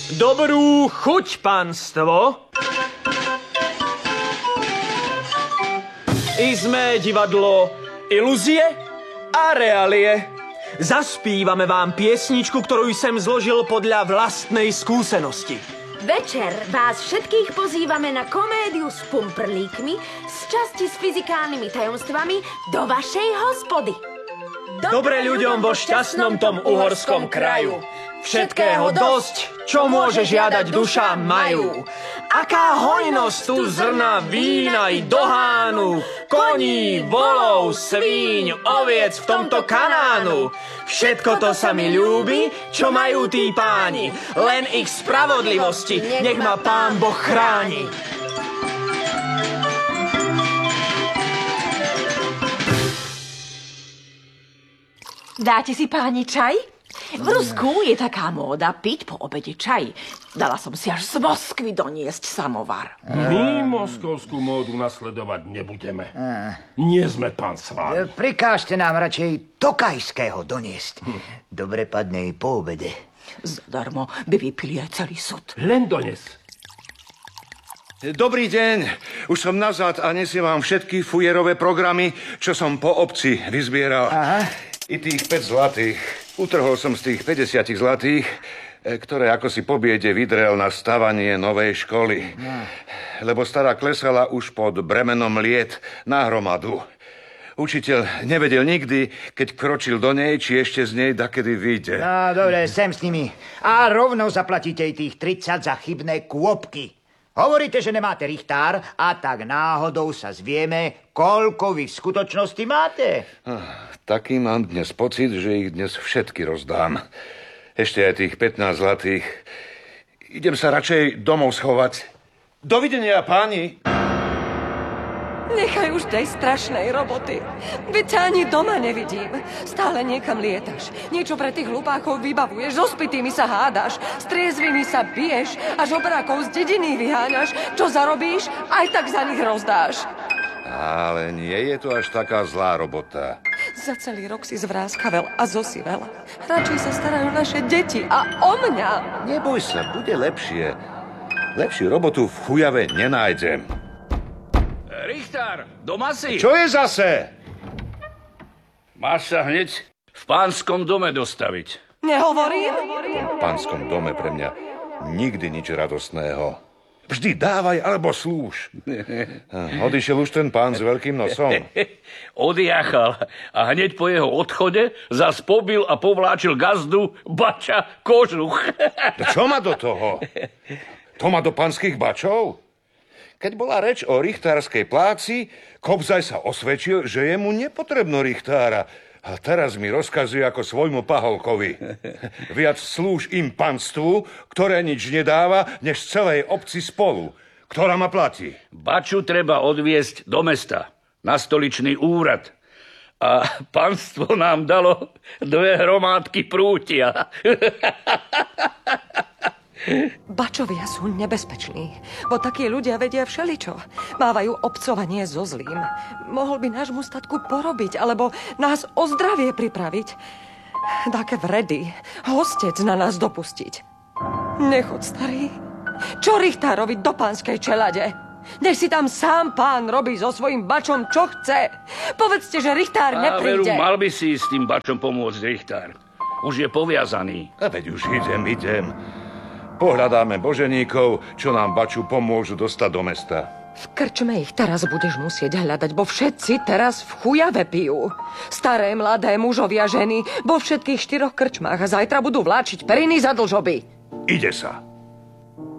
Dobrú chuť, pánstvo. Sme divadlo Ilúzie a reálie. Zaspívame vám piesničku, ktorú som zložil podľa vlastnej skúsenosti. Večer vás všetkých pozývame na komédiu s pumprlíkmi z časti s fyzikálnymi tajomstvami do vašej hospody. Dobre ľuďom vo šťastnom tom uhorskom kraju. Všetkého dosť, čo môže žiadať duša majú. Aká hojnosť tu zrna, vína i dohánu, koní, volov, svíň, oviec v tomto kanánu. Všetko to sa mi ľúbi, čo majú tí páni. Len ich spravodlivosti nech ma Pán Boh chráni. Dáte si, páni, čaj? V Rusku je taká móda piť po obede čaj. Dala som si až z Moskvy doniesť samovar. My moskovskú módu nasledovať nebudeme. Nie sme pán s vami. Prikážte nám radšej tokajského doniesť. Dobre padne i po obede. Zadarmo by vypili aj celý sud. Len dones. Dobrý deň. Už som nazad a nesiem vám všetky fujerové programy, čo som po obci vyzbieral. Aha. I tých 5 zlatých. Utrhol som z tých 50 zlatých, ktoré ako si po biede vydrel na stavanie novej školy. Lebo stará klesala už pod bremenom liet na hromadu. Učiteľ nevedel nikdy, keď kročil do nej, či ešte z nej dakedy vyjde. No, dobre, sem s nimi. A rovno zaplatíte i tých 30 za chybné kôpky. Hovoríte, že nemáte richtár a tak náhodou sa zvieme, koľko vy v skutočnosti máte. Taký mám dnes pocit, že ich dnes všetky rozdám. Ešte aj tých 15 zlatých. Idem sa radšej domov schovať. Dovidenia, páni. Nechaj už tej strašnej roboty. Veď ťa ani doma nevidím. Stále niekam lietaš. Niečo pre tých hlupákov vybavuješ. So spitými sa hádaš. S triezvými sa biješ. A žobrákov z dediny vyháňaš. Čo zarobíš, aj tak za nich rozdáš. Ale nie je to až taká zlá robota. Za celý rok si zvráskavel a zosivel. Radšej sa starajú naše deti a o mňa. Neboj sa, bude lepšie. Lepšiu robotu v chujave nenájdem. Richtár, doma si? Čo je zase? Máš sa hneď v pánskom dome dostaviť. Nehovorím? V pánskom dome pre mňa nikdy nič radostného. Vždy dávaj alebo slúž. Odišiel už ten pán s veľkým nosom. Odjachal a hneď po jeho odchode zas pobil a povláčil gazdu bača kožuch. Čo má do toho? To má do panských bačov? Keď bola reč o richtárskej pláci, Kobzaj sa osvedčil, že je mu nepotrebno richtára. A teraz mi rozkazuje ako svojmu paholkovi. Viac slúž im panstvu, ktoré nič nedáva, než celej obci spolu. Ktorá ma platí? Baču treba odviesť do mesta, na stoličný úrad. A panstvo nám dalo 2 hromádky prútia. Bačovia sú nebezpeční, bo takí ľudia vedia všeličo. Mávajú obcovanie so zlým. Mohol by nášmu statku porobiť, alebo nás o zdravie pripraviť. Také vredy, hostec na nás dopustiť. Nechod, starý. Čo richtárovi do pánskej čelade? Nech si tam sám pán robí so svojím bačom, čo chce. Povedzte, že richtár nepríde. Veru, mal by si s tým bačom pomôcť richtár. Už je poviazaný. A veď už idem. Pohľadáme boženíkov, čo nám baču pomôžu dostať do mesta. V krčme ich teraz budeš musieť hľadať, bo všetci teraz v chujave pijú. Staré, mladé, mužovia, ženy, vo všetkých 4 krčmách a zajtra budú vláčiť periny za dlžoby. Ide sa.